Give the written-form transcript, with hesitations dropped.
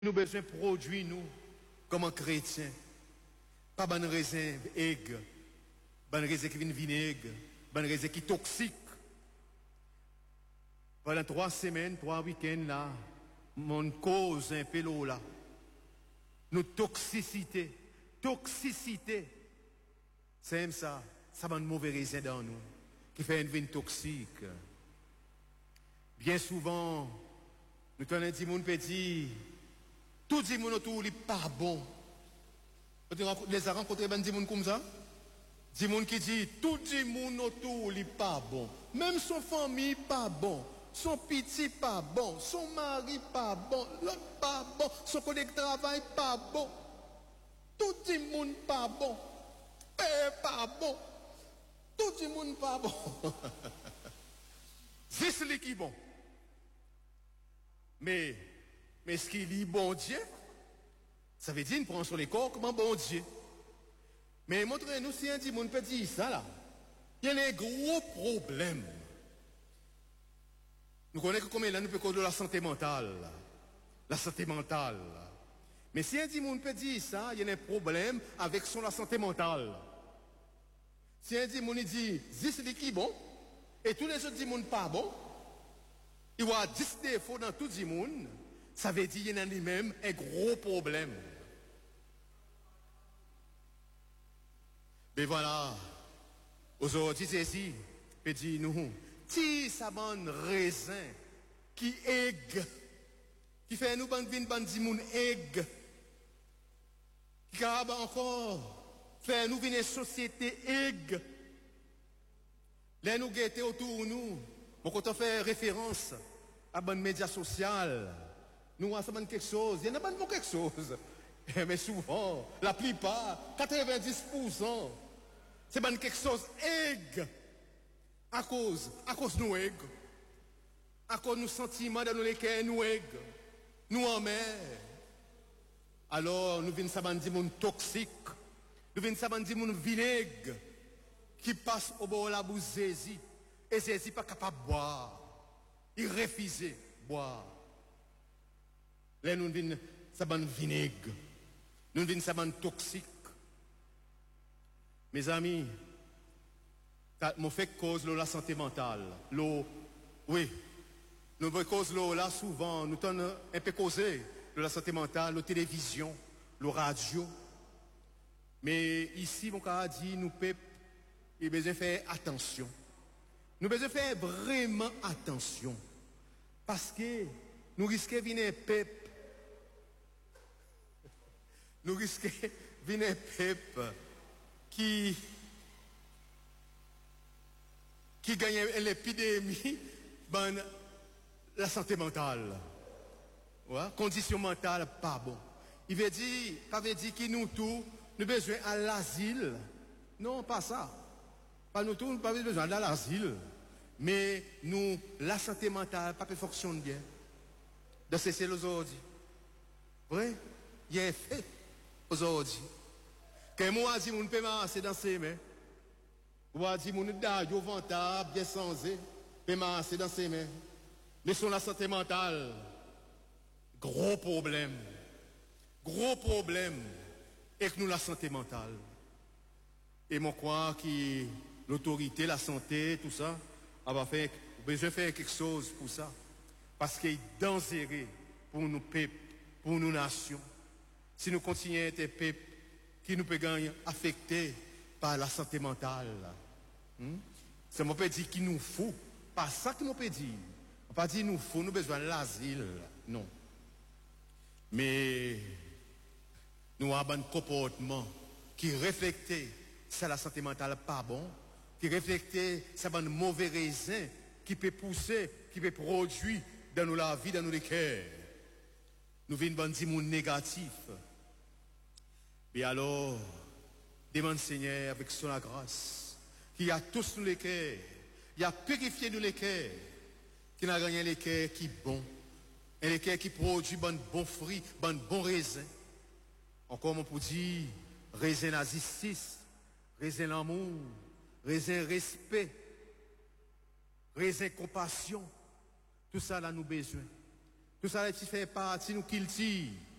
Nous besoin de produire, nous, comme un chrétien. Pas bon raisin aigre, bon raisin qui vient vinaigre, bon raisin qui est toxique. Pendant 3 semaines, 3 week-ends, là, mon cause un peu là. Nos toxicité. Toxicité. C'est ça. Ça va un mauvais raisin dans nous. Qui fait une vie toxique. Bien souvent, nous tenons dit, mon petit, tout le monde autour n'est pas bon. Vous avez rencontré des gens comme ça? Des gens qui disent, tout le monde autour n'est pas bon. Même son famille pas bon. Son petit pas bon. Son mari pas bon. L'autre pas bon. Son collègue de travail pas bon. Tout le monde pas bon. Père pas bon. Tout le monde pas bon. C'est celui qui est bon. Mais ce qu'il est bon Dieu, ça veut dire qu'il prend sur les corps comme un bon Dieu. Mais montrez-nous si un dit, on peut dire ça là. Il y a un gros problème. Nous connaissons combien là nous peut causer de la santé mentale. La santé mentale. Mais si un dit, on peut dire ça, il y a un problème avec la santé mentale. Si un dit, on dit, c'est qui est bon, et tous les autres disent, pas bon, il y a 10 défauts dans tout le monde, ça veut dire qu'il y a lui-même un gros problème. Mais voilà, aujourd'hui, c'est ici, je dis nous, si ça bonne raisin qui aigre, qui fait nous ban moun aigre, qui capable encore faire nous une société aigre. Là nous guetter autour de nous, quand on fait référence à bonnes médias sociaux, nous avons quelque chose, il y en a pas quelque chose. Mais souvent, la plupart, 90%, c'est ban quelque chose aigre. À cause nous aigre. À cause nous sentiments dans les cœurs nous aigre. Nous en mer. Alors, nous venons savoir dire monde toxique. Nous venons savoir dire monde vinaigre. Qui passe au bord de la bouche Zézi. Et Zézi pas capable de boire. Il refuse de boire. Là, nous venons savoir vinaigre. Nous venons savoir toxique. Mes amis, nous fait cause de la santé mentale. L'eau, oui. Nous faisons cause de là souvent. Nous sommes un peu causés de la santé mentale, la télévision, la radio. Mais ici, mon cas dit, nous devons besoin faire attention. Nous devons faire vraiment attention. Parce que nous risquons de venir peuple. Nous risquons de venir peuple qui gagne l'épidémie dans la santé mentale. Ouais, condition mentale pas bon. Il veut dire, ça veut dire que nous tous, nous avons besoin à l'asile. Non, pas ça. Pas nous tous, nous n'avons pas besoin de l'asile. Mais nous, la santé mentale, pas fonctionne bien. De cesser aujourd'hui. Oui, il y a un fait aujourd'hui. Quand moi, je dis, on peut marcher dans ses mains. Moi, je dis, on est au ventable, bien sensé, peut marcher dans ses mains. Mais sur la santé mentale, gros problème. Gros problème. Et que nous, la santé mentale. Et moi, crois que l'autorité, la santé, tout ça, on va faire, besoin de faire quelque chose pour ça. Parce qu'il est dangereux pour nous peuples, pour nos nations. Si nous continuons à être peuples, qui nous peut gagner affectés par la santé mentale. C'est mon peut dire qu'il nous faut. Pas ça que mon peut dire. On pas dire nous faut, nous besoin de l'asile. Non. Mais nous avons un comportement qui reflète ça la santé mentale pas bon, qui reflète ça un mauvais raisin qui peut pousser, qui peut produire dans nous la vie, dans nous les cœurs. Nous venons dire monde négatif. Et alors, demande Seigneur avec son grâce, qui a tous nous les cœurs, il a purifié nous les cœurs, qui n'a gagné les cœurs qui bon, et les cœurs qui produisent bon fruit, bon raisin. Encore on peut dire, raisin la justice, raisin l'amour, raisin respect, raisin compassion. Tout ça là nous besoin. Tout ça, là, fait partie, nous cultive.